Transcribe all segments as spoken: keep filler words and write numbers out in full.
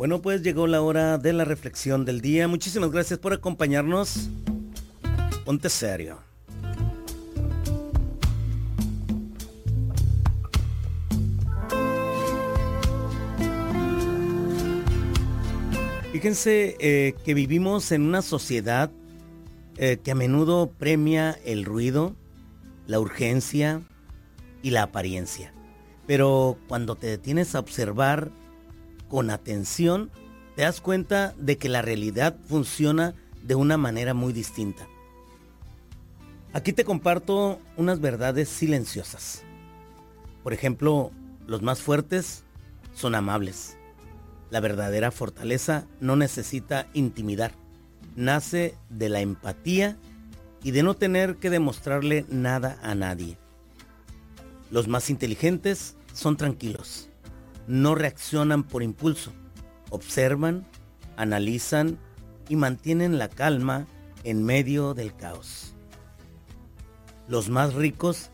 Bueno, pues llegó la hora de la reflexión del día. Muchísimas gracias por acompañarnos. Ponte serio. Fíjense eh, que vivimos en una sociedad eh, que a menudo premia el ruido, la urgencia y la apariencia. Pero cuando te detienes a observar con atención, te das cuenta de que la realidad funciona de una manera muy distinta. Aquí te comparto unas verdades silenciosas. Por ejemplo, los más fuertes son amables. La verdadera fortaleza no necesita intimidar. Nace de la empatía y de no tener que demostrarle nada a nadie. Los más inteligentes son tranquilos. No reaccionan por impulso. Observan, analizan y mantienen la calma en medio del caos. Los más ricos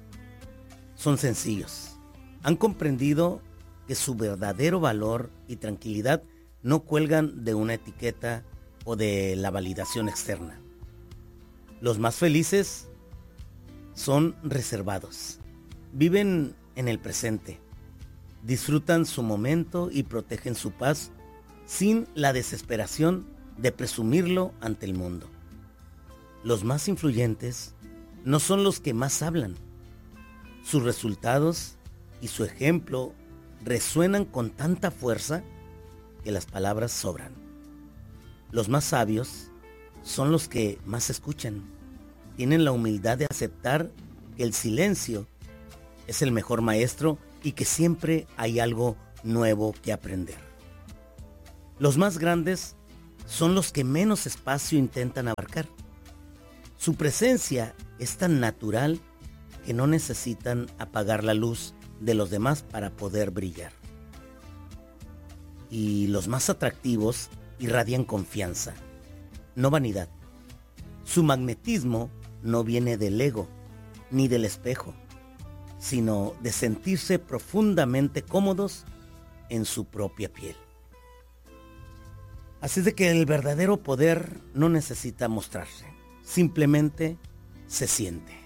son sencillos. Han comprendido que su verdadero valor y tranquilidad no cuelgan de una etiqueta o de la validación externa. Los más felices son reservados. Viven en el presente. Disfrutan su momento y protegen su paz sin la desesperación de presumirlo ante el mundo. Los más influyentes no son los que más hablan. Sus resultados y su ejemplo resuenan con tanta fuerza que las palabras sobran. Los más sabios son los que más escuchan. Tienen la humildad de aceptar que el silencio es el mejor maestro y que siempre hay algo nuevo que aprender. Los más grandes son los que menos espacio intentan abarcar. Su presencia es tan natural que no necesitan apagar la luz de los demás para poder brillar. Y los más atractivos irradian confianza, no vanidad. Su magnetismo no viene del ego ni del espejo, sino de sentirse profundamente cómodos en su propia piel. Así de que el verdadero poder no necesita mostrarse, simplemente se siente.